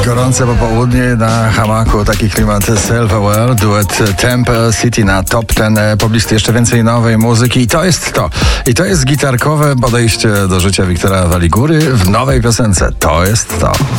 Gorące popołudnie na hamaku, taki klimat Self-Aware, duet Temple City na Top 10 poblisty. Jeszcze więcej nowej muzyki i to jest to. I to jest gitarkowe podejście do życia Wiktora Waligury w nowej piosence. To jest to.